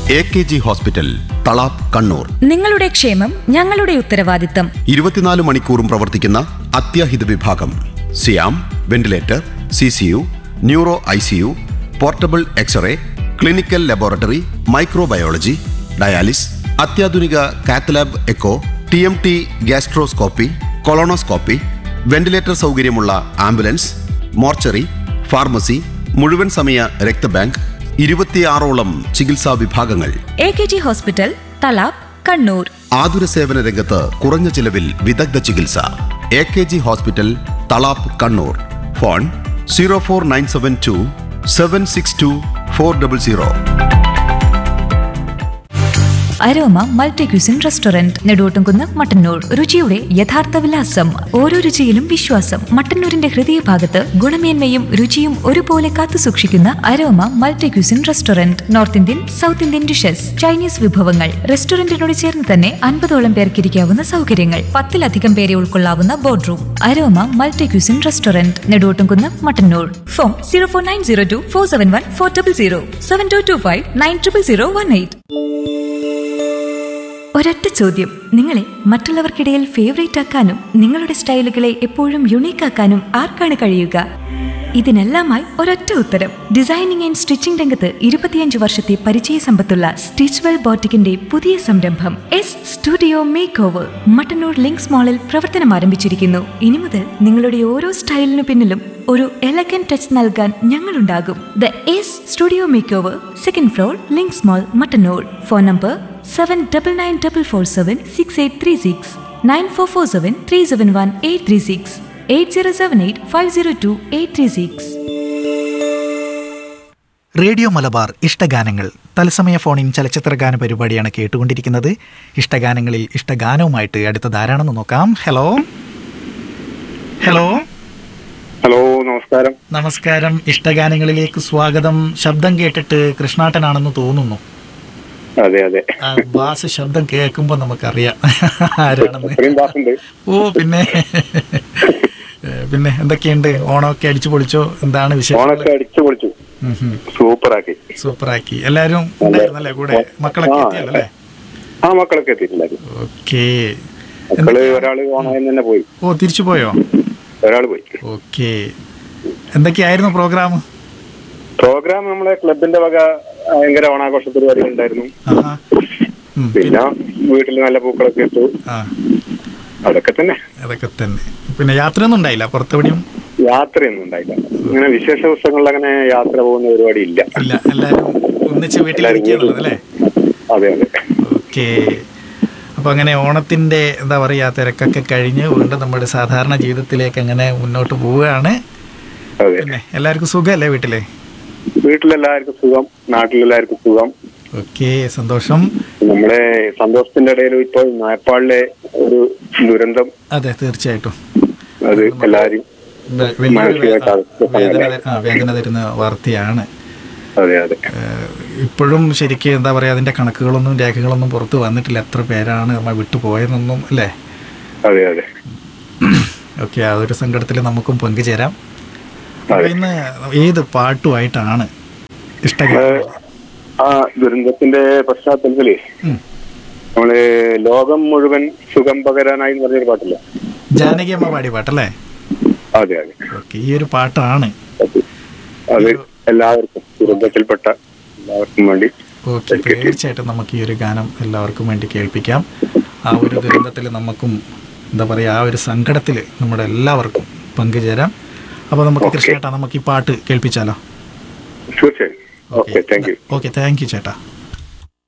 AKG hospital, Thalap, Kannur. നിങ്ങളുടെ ക്ഷേമം ഞങ്ങളുടെ ഉത്തരവാദിത്തം. 24 മണിക്കൂറും പ്രവർത്തിക്കുന്ന അത്യാഹിത വിഭാഗം. സിയാം, ventilator, CCU, neuro ICU, portable x-ray, clinical laboratory, microbiology, dialysis, അത്യാധുനിക cath lab echo, TMT gastroscopy, colonoscopy, ventilator സൗകര്യമുള്ള ആംബുലൻസ്, മോർച്ചറി, ഫാർമസി, മുഴുവൻ സമയ രക്തബാങ്ക്, 26ഓളം ചികിത്സാ വിഭാഗങ്ങൾ. AKG hospital, Thalap, Kannur. ആതുര സേവന രംഗത്ത് കുറഞ്ഞ ചിലവിൽ വിദഗ്ധ ചികിത്സ. AKG hospital, Thalap, Kannur. Phone 04972 762 400. Aroma multi cuisine restaurant, Neduvottumkunnu, Mattannur. രുചിയുടെ യഥാർത്ഥ വിലാസം, ഓരോ രുചിയിലും വിശ്വാസം. മട്ടന്നൂരിന്റെ ഹൃദയഭാഗത്ത് ഗുണമേന്മയും രുചിയും ഒരുപോലെ കാത്തുസൂക്ഷിക്കുന്ന aroma multi cuisine restaurant. North Indian, south Indian dishes, Chinese വിഭവങ്ങൾ. റെസ്റ്റോറന്റിനോട് ചേർന്ന് തന്നെ 50ഓളം പേർക്ക് ഇരിക്കാവുന്ന സൗകര്യങ്ങൾ. 10ലധികം പേരെ ഉൾക്കൊള്ളാവുന്ന board room. Aroma multi cuisine restaurant, Neduvottumkunnu, Mattannur. Phone 04902 471 400 7225 900018. ഒരൊറ്റ ചോദ്യം, നിങ്ങളെ മറ്റുള്ളവർക്കിടയിൽ ഫേവറേറ്റ് ആക്കാനും നിങ്ങളുടെ സ്റ്റൈലുകളെ എപ്പോഴും യുണീക്ക് ആക്കാനും ആർക്കാണ് കഴിയുക? ഇതിനെല്ലാമായി ഒരൊറ്റ ഉത്തരം. ഡിസൈനിങ് ആൻഡ് സ്റ്റിച്ചിങ് രംഗത്ത് 25 വർഷത്തെ പരിചയ സമ്പത്തുള്ള സ്റ്റിച്ച്വെൽ ബോട്ടിക്കിന്റെ പുതിയ സംരംഭം studio make over Mattannur links മാളിൽ പ്രവർത്തനം ആരംഭിച്ചിരിക്കുന്നു. ഇനി മുതൽ നിങ്ങളുടെ ഓരോ സ്റ്റൈലിനു പിന്നിലും ഒരു എലഗന്റ് ടച്ച് നൽകാൻ ഞങ്ങളുണ്ടാകും. The studio make over, 2nd floor, links mall, Mattannur. Phone number 7994476836, 9447371836, 8078502836. Radio Malabar ഇഷ്ടഗാനങ്ങൾ തത്സമയ ഫോണിൻ ചലച്ചിത്രഗാന പരിപാടിയാണ് കേട്ടുകൊണ്ടിരിക്കുന്നത്. ഇഷ്ടഗാനങ്ങളിൽ ഇഷ്ടഗാനവുമായിട്ട് അടുത്തത് ആരാണെന്ന് നോക്കാം. ഹലോ ഹലോ ഹലോ, നമസ്കാരം. നമസ്കാരം. ഇഷ്ടഗാനങ്ങളിലേക്ക് സ്വാഗതം. ശബ്ദം കേട്ടിട്ട് കൃഷ്ണാട്ടനാണെന്ന് തോന്നുന്നു. അതെ അതെ, ബാസ് ശബ്ദം കേൾക്കുമ്പോ നമുക്കറിയാം ആരാണെന്ന്. ഓ പിന്നെ പിന്നെ എന്തൊക്കെയുണ്ട്? ഓണമൊക്കെ അടിച്ചു പൊളിച്ചോ? എന്താണ് വിഷയം? ഓണമൊക്കെ അടിച്ചു പൊളിച്ചു, സൂപ്പറാക്കി. എല്ലാരും ഉണ്ടായിരുന്നല്ലേ കൂടെ? മക്കളൊക്കെ എത്തിയല്ലേ? ആ, മക്കളൊക്കെ എത്തിയിട്ടുണ്ടായിരുന്നു. ഓക്കേ. ഒരാള് ഓണായി തന്നെ പോയി. ഓ, തിരിച്ചു പോയോ? ഒരാള് പോയി. ഓക്കേ. എന്തൊക്കെയായിരുന്നു പ്രോഗ്രാം? നമ്മളെ ക്ലബിന്റെ വക ഭയങ്കര ഓണാഘോഷ പരിപാടി ഉണ്ടായിരുന്നു. പിന്നെ വീട്ടിൽ നല്ല പൂക്കളൊക്കെ ഇട്ടു. അതൊക്കെ തന്നെ. പിന്നെ യാത്രയൊന്നും ഉണ്ടായില്ല? പുറത്തെവിടെയും യാത്രയൊന്നും ഉണ്ടായില്ല. അങ്ങനെ വിശേഷ ദിവസങ്ങളിൽ അങ്ങനെ യാത്ര പോകുന്ന പരിപാടി ഇല്ല. എല്ലാരും ഒന്നിച്ച് വീട്ടിലിരിക്കുകയാണല്ലേ? അതെ അതെ. ഓക്കേ. അപ്പൊ അങ്ങനെ ഓണത്തിന്റെ എന്താ പറയാ തിരക്കൊക്കെ കഴിഞ്ഞ് വീണ്ടും നമ്മുടെ സാധാരണ ജീവിതത്തിലേക്ക് അങ്ങനെ മുന്നോട്ട് പോവുകയാണ്. പിന്നെ എല്ലാവർക്കും സുഖമല്ലേ വീട്ടിലെ? വീട്ടിലെല്ലാവർക്കും സുഖം, നാട്ടിലെല്ലാവർക്കും സുഖം. ഓക്കേ, സന്തോഷം. നമ്മുടെ സന്തോഷത്തിന്റെ ഇടയിൽ ഇപ്പോൾ നേപ്പാളിലെ ഒരു ദുരന്തം. അതെ, തീർച്ചയായിട്ടും അത് എല്ലാരും വേദന തരുന്ന വാർത്തയാണ്. അതെ അതെ. ഇപ്പോഴും ശരിക്കും എന്താ പറയാ അതിന്റെ കണക്കുകളൊന്നും രേഖകളൊന്നും പുറത്ത് വന്നിട്ടില്ല. എത്ര പേരാണ് നമ്മൾ വിട്ടുപോയതെന്നൊന്നും അല്ലേ? അതെ അതെ. ഓക്കെ, അതൊരു സങ്കടത്തിൽ നമുക്കും പങ്കുചേരാം. ഇന്ന് ഏത് പാട്ടുമായിട്ടാണ് ഇഷ്ടഗാനം? ആ ദുരന്തത്തിന്റെ പശ്ചാത്തലത്തില് നമ്മള് ലോകം മുഴുവൻ സുഖം പകരാനായി പറഞ്ഞൊരു പാട്ടില്ല, ജാനകി അമ്മ പാടിയ പാട്ടല്ലേ? അതെ അതെ. ഓക്കെ, ഈ ഒരു പാട്ടാണ് അത് എല്ലാവർക്കും, ദുരന്തത്തിൽപ്പെട്ട എല്ലാവർക്കും വേണ്ടി. ഓക്കെ, തീർച്ചയായിട്ടും നമുക്ക് ഈ ഒരു ഗാനം എല്ലാവർക്കും വേണ്ടി കേൾപ്പിക്കാം. ആ ഒരു ദുരന്തത്തിൽ നമുക്കും എന്താ പറയുക, ആ ഒരു സങ്കടത്തിൽ നമ്മുടെ എല്ലാവർക്കും പങ്കുചേരാം. അപ്പോൾ നമുക്ക് കൃഷ്ണേട്ടാ നമുക്ക് ഈ പാട്ട് കേൾപ്പിച്ചാലോ? തീർച്ചയായും. Okay, thank you. Okay, thank you ചേട്ടാ.